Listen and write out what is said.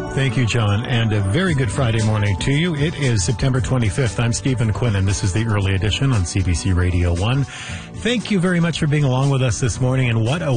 Thank you, John, and a very good Friday morning to you. It is September 25th. I'm Stephen Quinn, and this is the early edition on CBC Radio 1. Thank you very much for being along with us this morning, and what a